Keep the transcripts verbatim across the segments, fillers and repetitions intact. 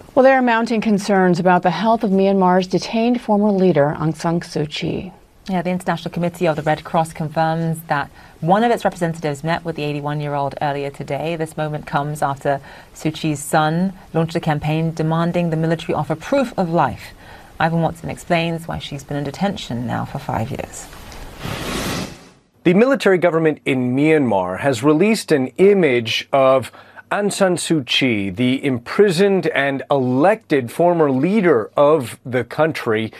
Well, there are mounting concerns about the health of Myanmar's detained former leader, Aung San Suu Kyi. Yeah, the International Committee of the Red Cross confirms that one of its representatives met with the eighty-one-year-old earlier today. This moment comes after Suu Kyi's son launched a campaign demanding the military offer proof of life. Ivan Watson explains why she's been in detention now for five years. The military government in Myanmar has released an image of Aung San Suu Kyi, the imprisoned and elected former leader of the country,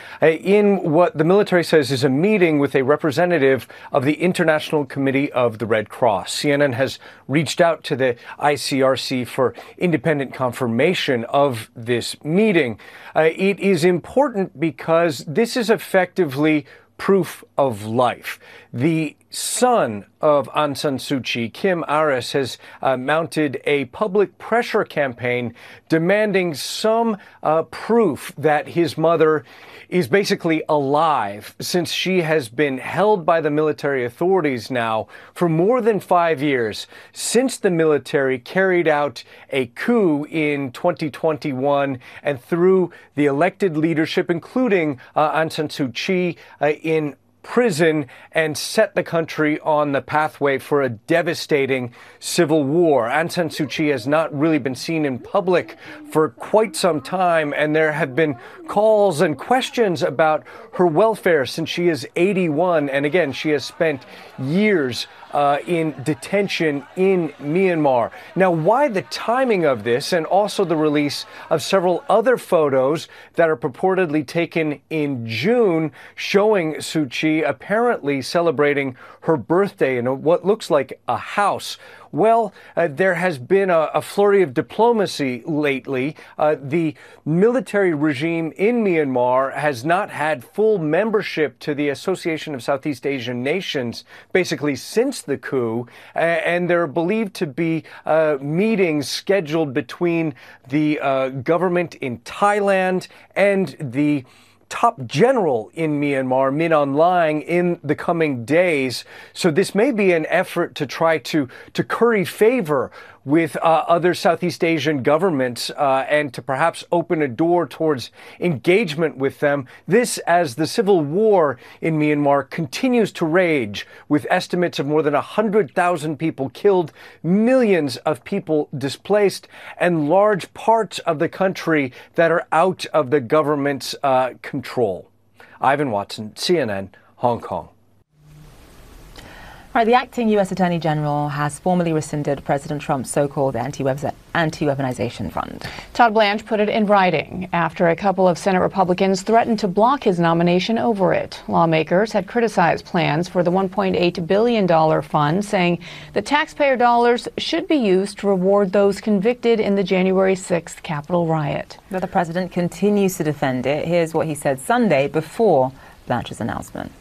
in what the military says is a meeting with a representative of the International Committee of the Red Cross. C N N has reached out to the I C R C for independent confirmation of this meeting. Uh, it is important because this is effectively proof of life. The son of Aung San Suu Kyi, Kim Aris, has uh, mounted a public pressure campaign demanding some uh, proof that his mother is basically alive, since she has been held by the military authorities now for more than five years, since the military carried out a coup in twenty twenty-one and threw the elected leadership, including uh, Aung San Suu Kyi, uh, in prison and set the country on the pathway for a devastating civil war. Aung San Suu Kyi has not really been seen in public for quite some time, and there have been calls and questions about her welfare since she is eighty-one. And again, she has spent years Uh, in detention in Myanmar. Now, why the timing of this and also the release of several other photos that are purportedly taken in June showing Suu Kyi apparently celebrating her birthday in a, what looks like a house? Well, uh, there has been a, a flurry of diplomacy lately. Uh, the military regime in Myanmar has not had full membership to the Association of Southeast Asian Nations, basically since the coup, uh, and there are believed to be uh, meetings scheduled between the uh, government in Thailand and the top general in Myanmar, Min Aung Hlaing, in the coming days. So this may be an effort to try to, to curry favor with uh, other Southeast Asian governments uh, and to perhaps open a door towards engagement with them. This as the civil war in Myanmar continues to rage, with estimates of more than one hundred thousand people killed, millions of people displaced, and large parts of the country that are out of the government's uh, control. Ivan Watson, C N N, Hong Kong. All right, the acting U S Attorney General has formally rescinded President Trump's so-called anti-weaponization fund. Todd Blanche put it in writing after a couple of Senate Republicans threatened to block his nomination over it. Lawmakers had criticized plans for the one point eight billion dollars fund, saying the taxpayer dollars should be used to reward those convicted in the January sixth Capitol riot. But the president continues to defend it. Here's what he said Sunday before Blanche's announcement.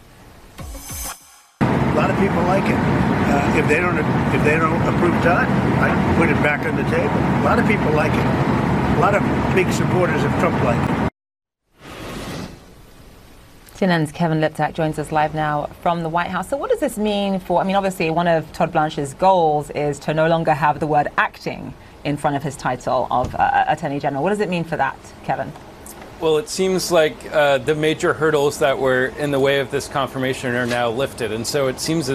A lot of people like it. Uh, if they don't, if they don't approve Todd, I put it back on the table. A lot of people like it. A lot of big supporters of Trump like it. C N N's Kevin Liptak joins us live now from the White House. So what does this mean for, I mean, obviously one of Todd Blanche's goals is to no longer have the word acting in front of his title of uh, Attorney General. What does it mean for that, Kevin? Well, it seems like uh, the major hurdles that were in the way of this confirmation are now lifted. And so it seems as